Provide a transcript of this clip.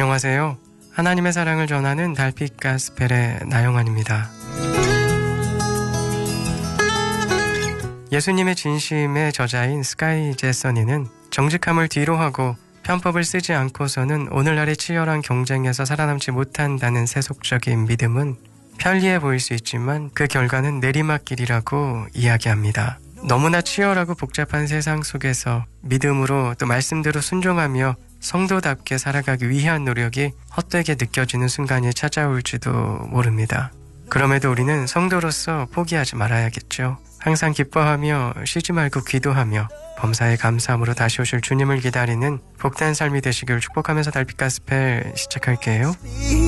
안녕하세요. 하나님의 사랑을 전하는 달빛 가스펠의 나영환입니다. 예수님의 진심의 저자인 스카이 제서니는 정직함을 뒤로하고 편법을 쓰지 않고서는 오늘날의 치열한 경쟁에서 살아남지 못한다는 세속적인 믿음은 편리해 보일 수 있지만 그 결과는 내리막길이라고 이야기합니다. 너무나 치열하고 복잡한 세상 속에서 믿음으로 또 말씀대로 순종하며 성도답게 살아가기 위한 노력이 헛되게 느껴지는 순간이 찾아올지도 모릅니다. 그럼에도 우리는 성도로서 포기하지 말아야겠죠. 항상 기뻐하며 쉬지 말고 기도하며 범사에 감사함으로 다시 오실 주님을 기다리는 복된 삶이 되시길 축복하면서 달빛 가스펠 시작할게요.